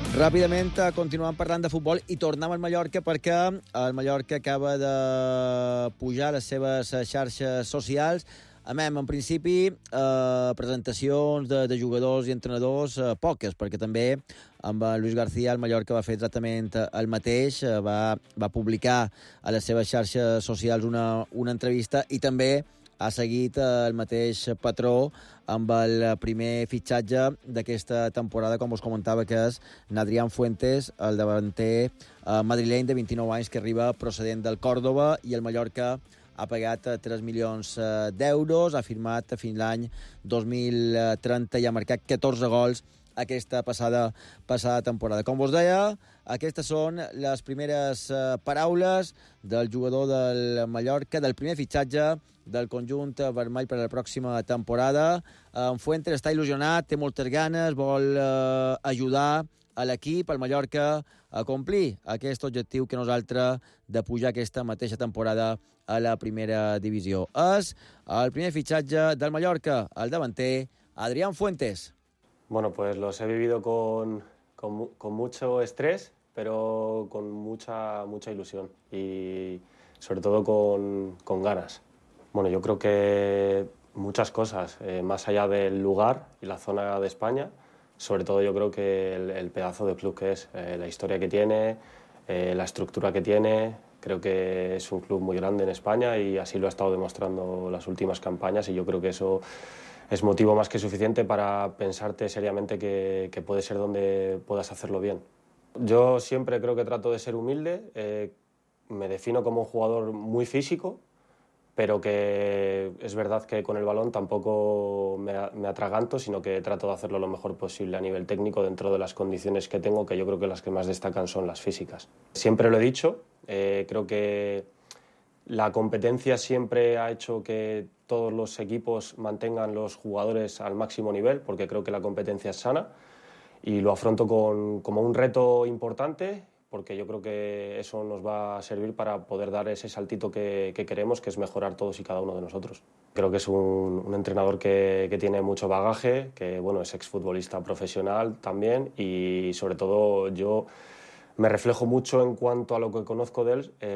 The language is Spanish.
Ràpidament continuem parlant de futbol i tornem al Mallorca perquè el Mallorca acaba de pujar les seves xarxes socials. En principi, presentacions de jugadors i entrenadors poques, perquè també amb Luis García el Mallorca va fer exactament el mateix, va publicar a les seves xarxes socials una entrevista i també ha seguit el mateix patró amb el primer fitxatge d'aquesta temporada, com us comentava, que és Adrián Fuentes, el davanter madrileny de 29 anys que arriba procedent del Córdoba, i el Mallorca ha pagat 3 milions d'euros, ha firmat fins l'any 2030 i ha marcat 14 gols aquesta passada temporada. Com vos deia, aquestes són les primeres paraules del jugador del Mallorca, del primer fitxatge del conjunt vermell per a la pròxima temporada. Fuentes està il·lusionat, té moltes ganes, vol ajudar a l'equip, al Mallorca, a complir aquest objectiu que nosaltres de pujar aquesta mateixa temporada a la primera divisió. És el primer fitxatge del Mallorca, el davanter Adrián Fuentes. Bueno, pues los he vivido con mucho estrés, pero con mucha ilusión y sobre todo con ganas. Bueno, yo creo que muchas cosas, más allá del lugar y la zona de España, sobre todo yo creo que el pedazo de club que es, la historia que tiene, la estructura que tiene. Creo que es un club muy grande en España y así lo ha estado demostrando las últimas campañas, y yo creo que eso es motivo más que suficiente para pensarte seriamente que puede ser donde puedas hacerlo bien. Yo siempre creo que trato de ser humilde, me defino como un jugador muy físico, pero que es verdad que con el balón tampoco me atraganto, sino que trato de hacerlo lo mejor posible a nivel técnico dentro de las condiciones que tengo, que yo creo que las que más destacan son las físicas. Siempre lo he dicho, creo que la competencia siempre ha hecho que todos los equipos mantengan los jugadores al máximo nivel, porque creo que la competencia es sana, y lo afronto como un reto importante, porque yo creo que eso nos va a servir para poder dar ese saltito que queremos, que es mejorar todos y cada uno de nosotros. Creo que es un entrenador que tiene mucho bagaje, que bueno, es exfutbolista profesional también, y sobre todo yo me reflejo mucho en cuanto a lo que conozco de él,